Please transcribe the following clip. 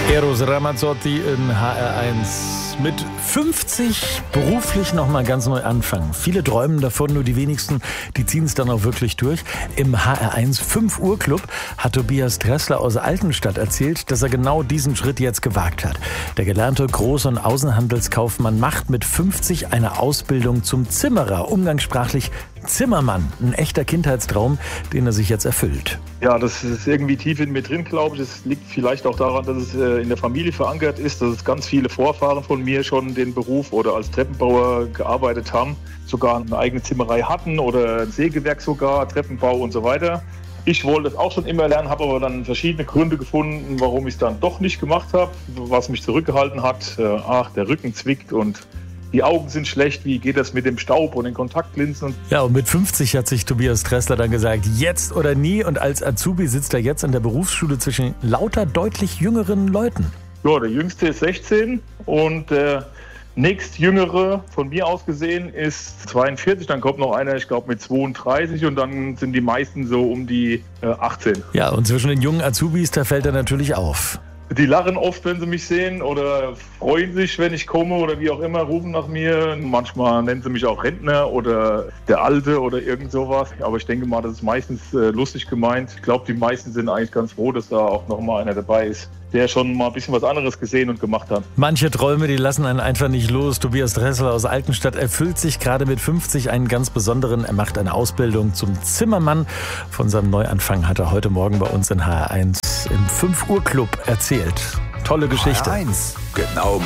Eros Ramazzotti in HR1 mit 50 beruflich nochmal ganz neu anfangen. Viele träumen davon, nur die wenigsten, die ziehen es dann auch wirklich durch. Im HR1 5 Uhr Club hat Tobias Dressler aus Altenstadt erzählt, dass er genau diesen Schritt jetzt gewagt hat. Der gelernte Groß- und Außenhandelskaufmann macht mit 50 eine Ausbildung zum Zimmerer, umgangssprachlich Zimmermann. Ein echter Kindheitstraum, den er sich jetzt erfüllt. Ja, das ist irgendwie tief in mir drin, glaube ich. Es liegt vielleicht auch daran, dass es in der Familie verankert ist, dass es ganz viele Vorfahren von mir schon den Beruf oder als Treppenbauer gearbeitet haben, sogar eine eigene Zimmerei hatten oder ein Sägewerk sogar, Treppenbau und so weiter. Ich wollte das auch schon immer lernen, habe aber dann verschiedene Gründe gefunden, warum ich es dann doch nicht gemacht habe, was mich zurückgehalten hat. Der Rücken zwickt und die Augen sind schlecht, wie geht das mit dem Staub und den Kontaktlinsen? Ja, und mit 50 hat sich Tobias Dressler dann gesagt, jetzt oder nie. Und als Azubi sitzt er jetzt in der Berufsschule zwischen lauter deutlich jüngeren Leuten. Ja, der Jüngste ist 16 und der nächstjüngere, von mir aus gesehen, ist 42. Dann kommt noch einer, ich glaube, mit 32 und dann sind die meisten so um die 18. Ja, und zwischen den jungen Azubis, da fällt er natürlich auf. Die lachen oft, wenn sie mich sehen oder freuen sich, wenn ich komme oder wie auch immer, rufen nach mir. Manchmal nennen sie mich auch Rentner oder der Alte oder irgend sowas. Aber ich denke mal, das ist meistens lustig gemeint. Ich glaube, die meisten sind eigentlich ganz froh, dass da auch noch mal einer dabei ist, der schon mal ein bisschen was anderes gesehen und gemacht hat. Manche Träume, die lassen einen einfach nicht los. Tobias Dressler aus Altenstadt erfüllt sich gerade mit 50 einen ganz besonderen. Er macht eine Ausbildung zum Zimmermann. Von seinem Neuanfang hat er heute Morgen bei uns in HR1 im 5 Uhr Club erzählt. Tolle Geschichte. HR1, genau